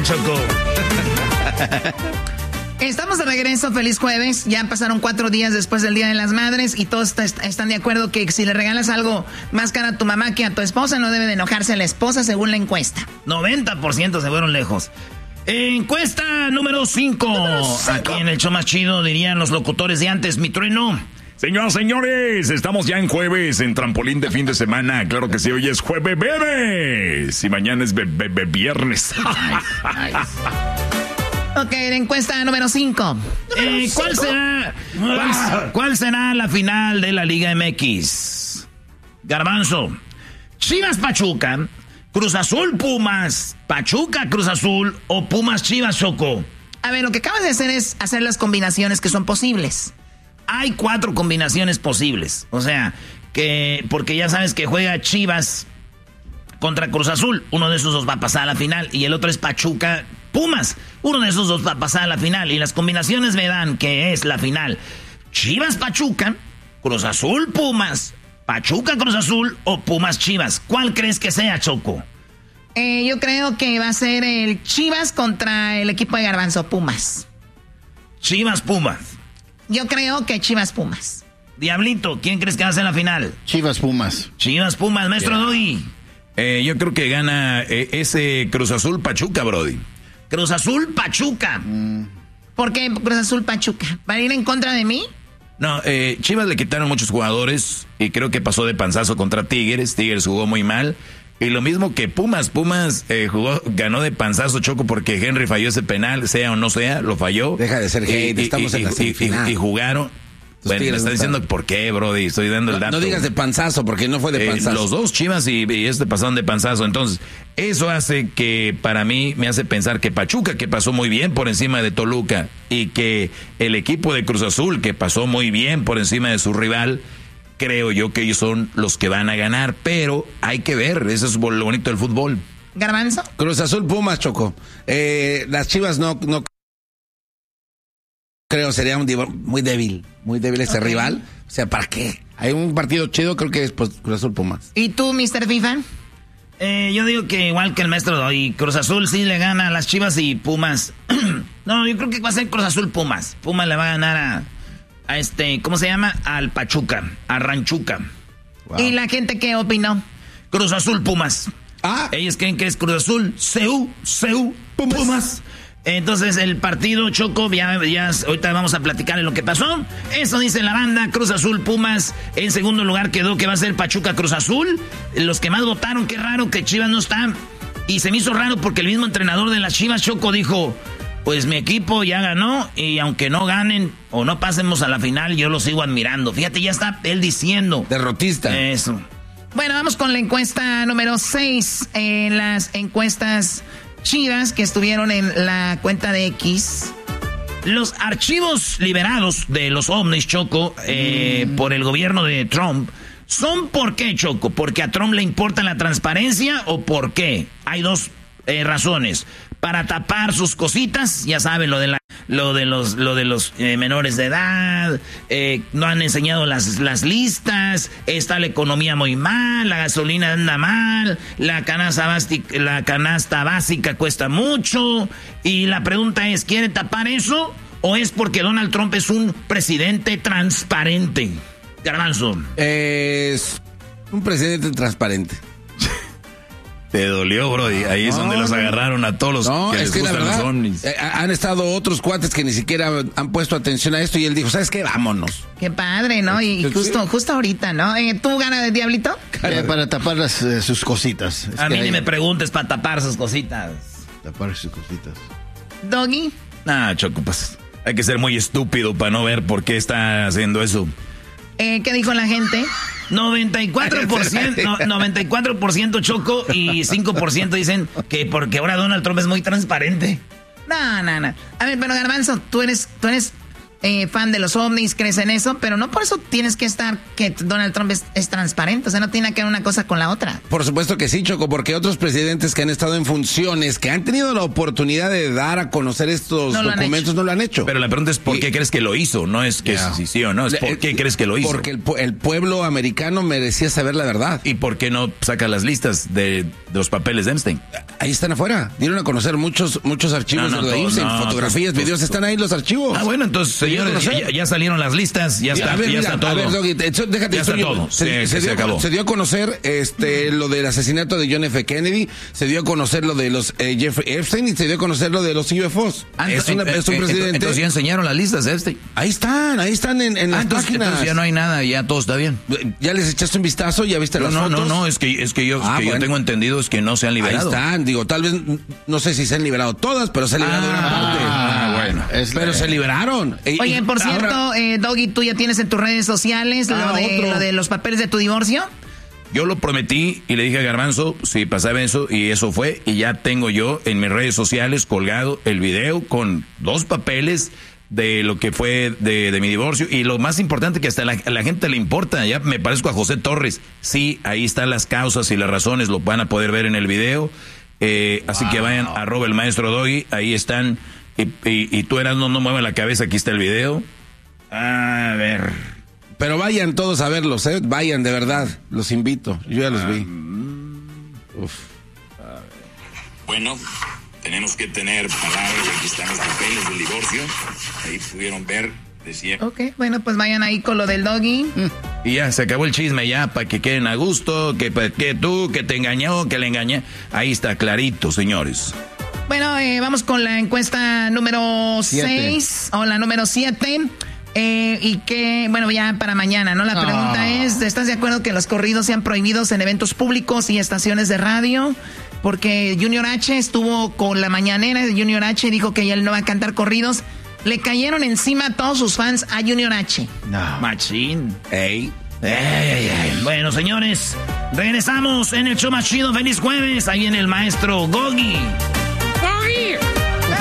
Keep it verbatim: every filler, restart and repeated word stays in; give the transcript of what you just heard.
Choco. Estamos de regreso, feliz jueves. Ya pasaron cuatro días después del Día de las Madres y todos están de acuerdo que si le regalas algo más caro a tu mamá que a tu esposa, no debe de enojarse la esposa según la encuesta. noventa por ciento se fueron lejos. Encuesta número cinco. Aquí en el show más chido dirían los locutores de antes, mi trueno. Señoras, señores, estamos ya en jueves, en trampolín de fin de semana. Claro que sí, hoy es jueves bebés y mañana es be be be viernes. Nice, nice. Ok, la encuesta número cinco. Eh, ¿cuál será cuál, cuál será la final de la Liga M X? Garbanzo, Chivas Pachuca, Cruz Azul Pumas, Pachuca Cruz Azul o Pumas Chivas, Choco. A ver, lo que acabas de hacer es hacer las combinaciones que son posibles. Hay cuatro combinaciones posibles. O sea, que porque ya sabes que juega Chivas contra Cruz Azul. Uno de esos dos va a pasar a la final. Y el otro es Pachuca Pumas. Uno de esos dos va a pasar a la final. Y las combinaciones me dan que es la final Chivas Pachuca, Cruz Azul Pumas, Pachuca Cruz Azul o Pumas Chivas. ¿Cuál crees que sea, Choco? Eh, yo creo que va a ser el Chivas contra el equipo de Garbanzo, Pumas. Chivas Pumas. Yo creo que Chivas Pumas. Diablito, ¿quién crees que va a ser la final? Chivas Pumas. Chivas Pumas, maestro yeah. Doggy. Eh, yo creo que gana eh, ese Cruz Azul Pachuca, Brody. Cruz Azul Pachuca. Mm. ¿Por qué Cruz Azul Pachuca? ¿Va a ir en contra de mí? No, eh, Chivas le quitaron muchos jugadores y creo que pasó de panzazo contra Tigres. Tigres jugó muy mal. Y lo mismo que Pumas. Pumas eh, jugó, ganó de panzazo, Choco, porque Henry falló ese penal, sea o no sea, lo falló. Deja de ser hate, y, estamos y, en la semifinal. Y, y, y jugaron. Bueno, me está diciendo por qué, Brody. Estoy dando el dato. No, no digas de panzazo, porque no fue de panzazo. Eh, los dos Chivas y, y este pasaron de panzazo. Entonces, eso hace que, para mí, me hace pensar que Pachuca, que pasó muy bien por encima de Toluca, y que el equipo de Cruz Azul, que pasó muy bien por encima de su rival, creo yo que ellos son los que van a ganar. Pero hay que ver, eso es lo bonito del fútbol. ¿Garbanzo? Cruz Azul Pumas, Choco. Eh, las Chivas no... no creo sería un divo muy débil, muy débil ese okay. rival. O sea, ¿para qué? Hay un partido chido, creo que es pues, Cruz Azul Pumas. ¿Y tú, mister FIFA? Eh, yo digo que igual que el maestro y Cruz Azul sí le gana a las Chivas y Pumas. No, yo creo que va a ser Cruz Azul Pumas. Pumas le va a ganar a, a este, ¿cómo se llama? Al Pachuca, a Ranchuca. Wow. ¿Y la gente qué opinó? Cruz Azul Pumas. Ah. Ellos creen que es Cruz Azul, C U, C U, Pumas. Pumas. Entonces el partido, Choco, ya, ya ahorita vamos a platicar de lo que pasó. Eso dice la banda. Cruz Azul Pumas. En segundo lugar quedó que va a ser Pachuca Cruz Azul. Los que más votaron, qué raro que Chivas no está. Y se me hizo raro porque el mismo entrenador de las Chivas, Choco, dijo: pues mi equipo ya ganó y aunque no ganen o no pasemos a la final, yo lo sigo admirando. Fíjate, ya está él diciendo. Derrotista. Eso. Bueno, vamos con la encuesta número seis. En las encuestas Chivas que estuvieron en la cuenta de X. Los archivos liberados de los ovnis, Choco, eh, mm. por el gobierno de Trump, ¿son por qué, Choco? ¿Porque a Trump le importa la transparencia o por qué? Hay dos eh, razones. Para tapar sus cositas, ya saben, lo de la, lo de los, lo de los eh, menores de edad, eh, no han enseñado las, las listas, está la economía muy mal, la gasolina anda mal, la canasta básica, la canasta básica cuesta mucho, y la pregunta es, ¿quiere tapar eso o es porque Donald Trump es un presidente transparente? Garbanzo. Es un presidente transparente. Te dolió, Brody. Ahí es no, donde los agarraron a todos los no, que les es que gustan la verdad, los ovnis. Eh, han estado otros cuates que ni siquiera han puesto atención a esto y él dijo, ¿sabes qué? Vámonos. Qué padre, ¿no? Y justo, justo ahorita, ¿no? Eh, ¿Tú ganas de Diablito? Eh, para tapar las, eh, sus cositas. Es a mí hay... ni me preguntes para tapar sus cositas. Tapar sus cositas. ¿Doggy? Nah, Choco, pues hay que ser muy estúpido para no ver por qué está haciendo eso. Eh, ¿Qué dijo la gente? noventa y cuatro por ciento, no, noventa y cuatro por ciento Choco y cinco por ciento dicen que porque ahora Donald Trump es muy transparente. No, no, no. A ver, pero Garbanzo, tú eres, tú eres eh, fan de los ovnis, crees en eso, pero no por eso tienes que estar que Donald Trump es, es transparente, o sea, no tiene que ver una cosa con la otra. Por supuesto que sí, Choco, porque otros presidentes que han estado en funciones, que han tenido la oportunidad de dar a conocer estos no documentos, no lo han hecho. Pero la pregunta es ¿por qué y, crees que lo hizo? No es que yeah. sí, sí o no, es ¿por qué crees que lo hizo? Porque el, el pueblo americano merecía saber la verdad. ¿Y por qué no saca las listas de, de los papeles de Epstein? Ahí están afuera, dieron a conocer muchos muchos archivos no, no, de Epstein, no, fotografías, no, videos, están ahí los archivos. Ah, bueno, entonces, señores, ya, ya salieron las listas, ya está, ver, ya mira, está todo. A ver, Doggy, déjate ya está todo. Se, sí, se, se, dio, acabó. se dio a conocer este lo del asesinato de John F. Kennedy, se dio a conocer lo de los eh, Jeffrey Epstein y se dio a conocer lo de los U F Os. Ah, es, una, eh, es un eh, presidente. Entonces ya enseñaron las listas de Epstein. Ahí están, ahí están en, en ah, las entonces, páginas. Entonces ya no hay nada, ya todo está bien. ¿Ya les echaste un vistazo? ¿Ya viste no, las no, fotos? No, no, no, es que, es que, yo, ah, que bueno. yo tengo entendido es que no se han liberado. Ahí están, digo, tal vez, no sé si se han liberado todas, pero se han liberado ah, una parte. Ah, bueno. Es pero la... se liberaron. Oye, y, por y cierto, ahora... eh, Doggy, tú ya tienes en tus redes sociales ah, lo, de, lo de los papeles de tu divorcio. Yo lo prometí y le dije a Garbanzo si pasaba eso y eso fue y ya tengo yo en mis redes sociales colgado el video con dos papeles de lo que fue de, de mi divorcio y lo más importante que hasta la, a la gente le importa, ya me parezco a José Torres, sí, ahí están las causas y las razones, lo van a poder ver en el video, eh, así wow. que vayan a arroba el maestro Doggy, ahí están y, y, y tú eras no, no mueve la cabeza, aquí está el video, a ver... Pero vayan todos a verlos, ¿eh? Vayan, de verdad. Los invito. Yo ya los vi. Uf. Bueno, tenemos que tener palabras. Aquí están los papeles del divorcio. Ahí pudieron ver. Decía. Ok, bueno, pues vayan ahí con lo del Doggy. Y ya, se acabó el chisme ya, para que queden a gusto. Que, que tú, que te engañó, que le engañé. Ahí está clarito, señores. Bueno, eh, vamos con la encuesta número seis. O la número siete. Eh, y que, bueno, ya para mañana, ¿no? La pregunta oh. es, ¿estás de acuerdo que los corridos sean prohibidos en eventos públicos y estaciones de radio? Porque Junior H estuvo con la mañanera de Junior H, dijo que él no va a cantar corridos. Le cayeron encima a todos sus fans a Junior H. No. Machín. Ey. Ey, ey, ey. Bueno, señores, regresamos en el show más chido. Feliz jueves. Ahí viene el maestro Doggy.